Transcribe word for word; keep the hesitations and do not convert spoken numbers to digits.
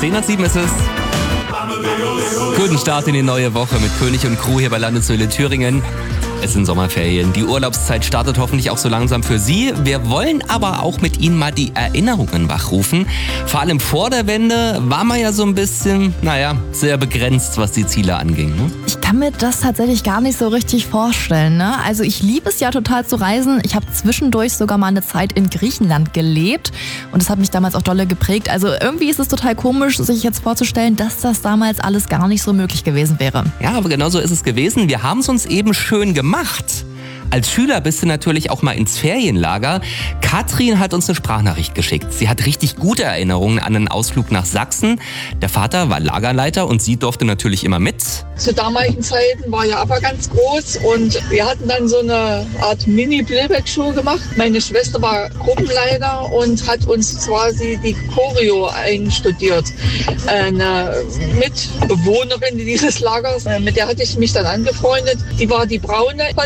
zehn nach sieben ist es. Guten Start in die neue Woche mit König und Crew hier bei Landeshöhle Thüringen. Es sind Sommerferien. Die Urlaubszeit startet hoffentlich auch so langsam für Sie. Wir wollen aber auch mit Ihnen mal die Erinnerungen wachrufen. Vor allem vor der Wende war man ja so ein bisschen, naja, sehr begrenzt, was die Ziele anging. Ne? Ich kann mir das tatsächlich gar nicht so richtig vorstellen. Ne? Also ich liebe es ja total zu reisen. Ich habe zwischendurch sogar mal eine Zeit in Griechenland gelebt und das hat mich damals auch dolle geprägt. Also irgendwie ist es total komisch, sich jetzt vorzustellen, dass das damals alles gar nicht so möglich gewesen wäre. Ja, aber genau so ist es gewesen. Wir haben es uns eben schön gemacht. Als Schüler bist du natürlich auch mal ins Ferienlager. Katrin hat uns eine Sprachnachricht geschickt. Sie hat richtig gute Erinnerungen an einen Ausflug nach Sachsen. Der Vater war Lagerleiter und sie durfte natürlich immer mit. Zu damaligen Zeiten war ja aber ganz groß und wir hatten dann so eine Art Mini-Playback-Show gemacht. Meine Schwester war Gruppenleiter und hat uns quasi die Choreo einstudiert. Eine Mitbewohnerin dieses Lagers, mit der hatte ich mich dann angefreundet. Die war die Braune.